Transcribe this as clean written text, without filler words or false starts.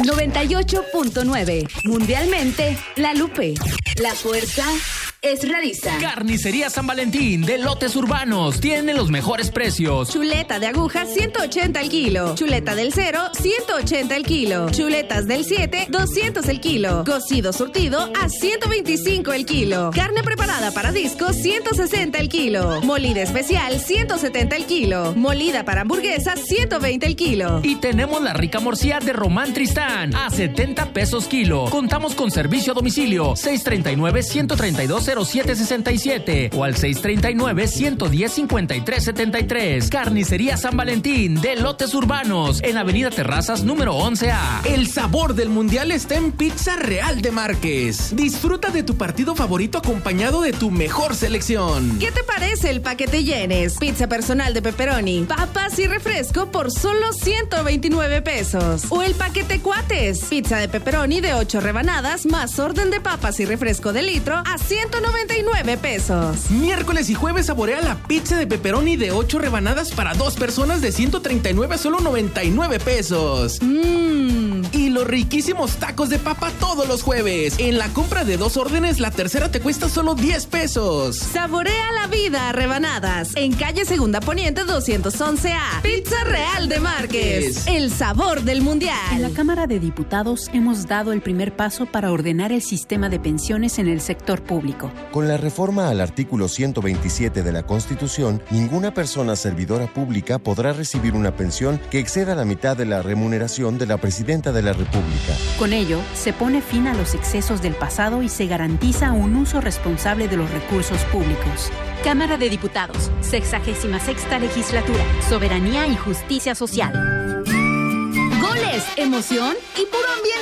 98.9. Mundialmente, La Lupe. La fuerza es Rarisa. Carnicería San Valentín de Lotes Urbanos. Tiene los mejores precios. Chuleta de aguja, 180 el kilo. Chuleta del 0, 180 el kilo. Chuletas del 7, 200 el kilo. Cocido surtido a 125 el kilo. Carne preparada para disco, 160 el kilo. Molida especial, 170 el kilo. Molida para hamburguesas, 120 el kilo. Y tenemos la rica morcilla de Román Tristán a 70 pesos kilo. Contamos con servicio a domicilio 639-132-0767 o al 639-110-5373. Carnicería San Valentín de Lotes Urbanos en Avenida Terrazas número 11A. El sabor del mundial está en Pizza Real de Márquez. Disfruta de tu partido favorito acompañado de tu mejor selección. ¿Qué te parece el paquete llenes? Pizza personal de pepperoni, papas y refresco por solo 129 pesos. O el paquete cuates. Pizza de pepperoni de 8 rebanadas más orden de papas y refresco de litro a 199 pesos. Miércoles y jueves saborea la pizza de pepperoni de 8 rebanadas para 2 personas de 139 a solo 99 pesos. Y los riquísimos tacos de papa todos los jueves. En la compra de 2 órdenes, la tercera te cuesta solo 10 pesos. Saborea la vida a rebanadas. En calle Segunda Poniente 211A. Pizza Real de Márquez. El sabor del mundial. En la Cámara de Diputados hemos dado el primer paso para ordenar el sistema de pensiones en el sector público. Con la reforma al artículo 127 de la Constitución, ninguna persona servidora pública podrá recibir una pensión que exceda la mitad de la remuneración de la Presidenta de la República. Con ello, se pone fin a los excesos del pasado y se garantiza un uso responsable de los recursos públicos. Cámara de Diputados, 66ª Legislatura, Soberanía y Justicia Social. Goles, emoción y puro ambiente